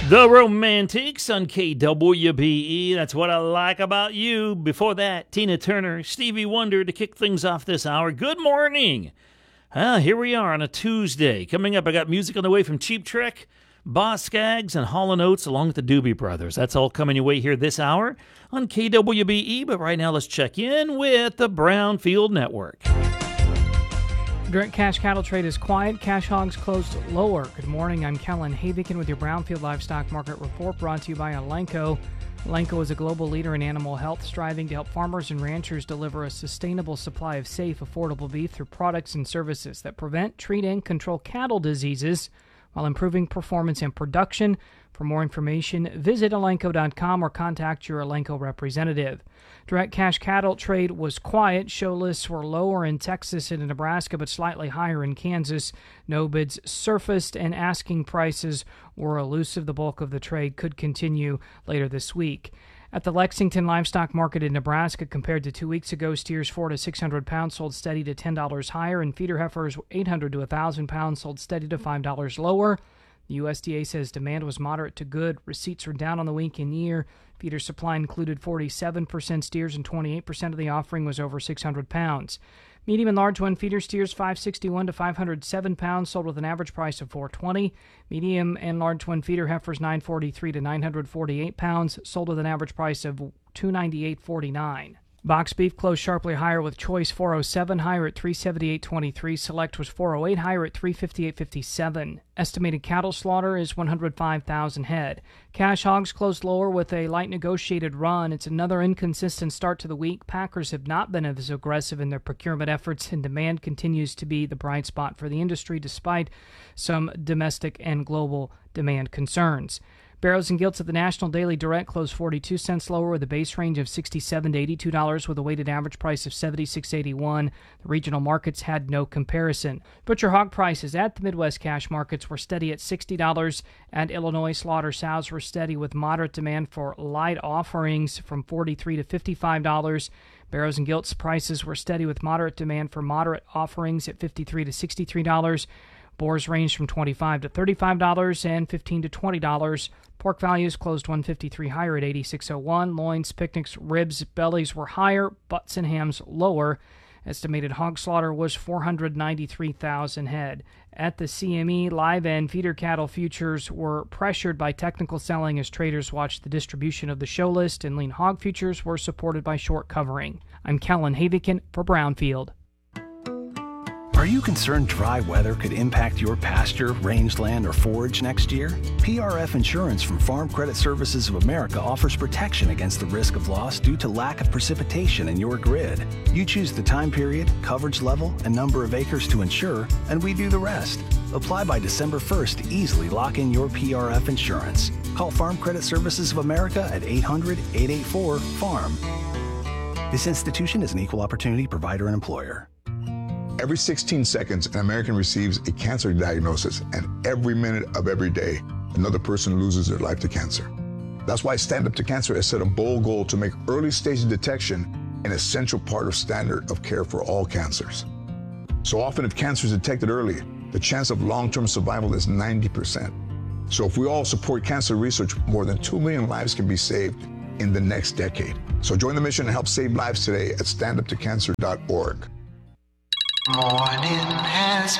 The Romantics on KWBE. That's what I like about you. Before that, Tina Turner, Stevie Wonder to kick things off this hour. Good morning. Here we are on a Tuesday. Coming up, I got music on the way from Cheap Trick, Boss Skaggs, and Hall & Oates, along with the Doobie Brothers. That's all coming your way here this hour on KWBE. But right now, let's check in with the Brownfield Network. Direct cash cattle trade is quiet. Cash hogs closed lower. Good morning. I'm Kellen Havikin with your Brownfield Livestock Market Report, brought to you by Elanco. Elanco is a global leader in animal health, striving to help farmers and ranchers deliver a sustainable supply of safe, affordable beef through products and services that prevent, treat, and control cattle diseases while improving performance and production. For more information, visit Elanco.com or contact your Elanco representative. Direct cash cattle trade was quiet. Show lists were lower in Texas and in Nebraska, but slightly higher in Kansas. No bids surfaced, and asking prices were elusive. The bulk of the trade could continue later this week. At the Lexington Livestock Market in Nebraska, compared to 2 weeks ago, steers 400 to 600 pounds sold steady to $10 higher, and feeder heifers 800 to 1,000 pounds sold steady to $5 lower. The USDA says demand was moderate to good. Receipts were down on the week and year. Feeder supply included 47% steers, and 28% of the offering was over 600 pounds. Medium and large one feeder steers 561 to 507 pounds sold with an average price of $420. Medium and large one feeder heifers 943 to 948 pounds sold with an average price of $298.49. Box beef closed sharply higher, with choice 407 higher at $378.23. Select was 408 higher at $358.57. Estimated cattle slaughter is 105,000 head. Cash hogs closed lower with a light negotiated run. It's another inconsistent start to the week. Packers have not been as aggressive in their procurement efforts, and demand continues to be the bright spot for the industry despite some domestic and global demand concerns. Barrows and Gilts at the National Daily Direct closed 42 cents lower, with a base range of $67 to $82 with a weighted average price of $76.81. The regional markets had no comparison. Butcher hog prices at the Midwest cash markets were steady at $60, and Illinois slaughter sows were steady with moderate demand for light offerings from $43 to $55. Barrows and Gilts prices were steady with moderate demand for moderate offerings at $53 to $63. Boars ranged from $25 to $35 and $15 to $20. Pork values closed $153 higher at $86.01. Loins, picnics, ribs, bellies were higher. Butts and hams lower. Estimated hog slaughter was 493,000 head. At the CME, live and feeder cattle futures were pressured by technical selling as traders watched the distribution of the show list, and lean hog futures were supported by short covering. I'm Kellen Havikin for Brownfield. Are you concerned dry weather could impact your pasture, rangeland, or forage next year? PRF Insurance from Farm Credit Services of America offers protection against the risk of loss due to lack of precipitation in your grid. You choose the time period, coverage level, and number of acres to insure, and we do the rest. Apply by December 1st to easily lock in your PRF insurance. Call Farm Credit Services of America at 800-884-FARM. This institution is an equal opportunity provider and employer. Every 16 seconds, an American receives a cancer diagnosis, and every minute of every day, another person loses their life to cancer. That's why Stand Up to Cancer has set a bold goal to make early stage detection an essential part of standard of care for all cancers. So often, if cancer is detected early, the chance of long-term survival is 90%. So if we all support cancer research, more than 2 million lives can be saved in the next decade. So join the mission and help save lives today at standuptocancer.org. Morning has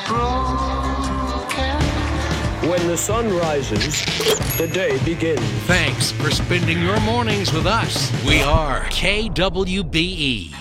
broken. When the sun rises, the day begins. Thanks for spending your mornings with us. We are KWBE.